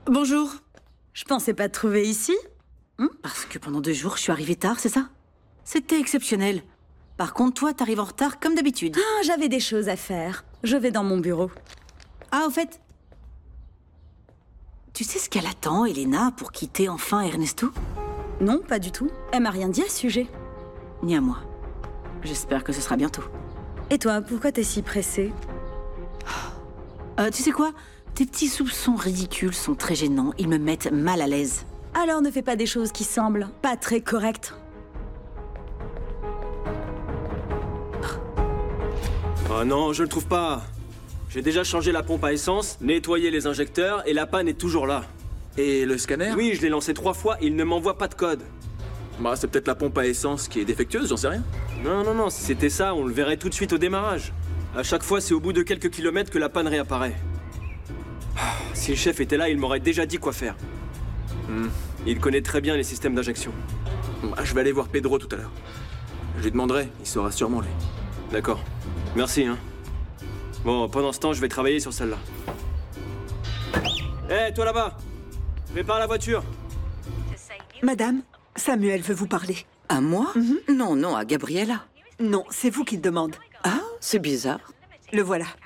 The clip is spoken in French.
Bonjour. Je pensais pas te trouver ici. Parce que pendant 2 jours, je suis arrivée tard, c'est ça? C'était exceptionnel. Par contre, toi, t'arrives en retard comme d'habitude. Ah, j'avais des choses à faire. Je vais dans mon bureau. Ah, au fait... Tu sais ce qu'elle attend, Elena, pour quitter enfin Ernesto? Non, pas du tout. Elle m'a rien dit à ce sujet. Ni à moi. J'espère que ce sera bientôt. Et toi, pourquoi t'es si pressée? Tu sais quoi? Tes petits soupçons ridicules sont très gênants. Ils me mettent mal à l'aise. Alors ne fais pas des choses qui semblent pas très correctes. Oh non, je le trouve pas. J'ai déjà changé la pompe à essence, nettoyé les injecteurs et la panne est toujours là. Et le scanner? Oui, je l'ai lancé 3 fois et il ne m'envoie pas de code. Bah, c'est peut-être la pompe à essence qui est défectueuse, j'en sais rien. Non, si c'était ça, on le verrait tout de suite au démarrage. À chaque fois, c'est au bout de quelques kilomètres que la panne réapparaît. Ah, si le chef était là, il m'aurait déjà dit quoi faire. Il connaît très bien les systèmes d'injection. Bah, je vais aller voir Pedro tout à l'heure. Je lui demanderai, il saura sûrement lui. D'accord. Merci, hein. Bon, pendant ce temps, je vais travailler sur celle-là. Hé, toi là-bas! Prépare la voiture! Madame, Samuel veut vous parler. À moi? Non, à Gabriella. Non, c'est vous qui le demande. Ah, c'est bizarre. Le voilà.